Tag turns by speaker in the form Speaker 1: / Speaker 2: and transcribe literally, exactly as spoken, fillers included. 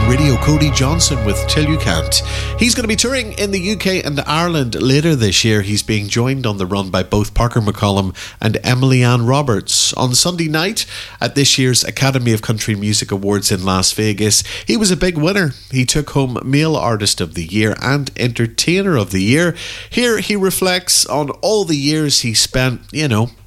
Speaker 1: and Radio Cody Johnson with Till You Can't. He's going to be touring in the U K and Ireland later this year. He's being joined on the run by both Parker McCollum and Emily Ann Roberts. On Sunday night at this year's Academy of Country Music Awards in Las Vegas, he was a big winner. He took home Male Artist of the Year and Entertainer of the Year. Here he reflects on all the years he spent, you know,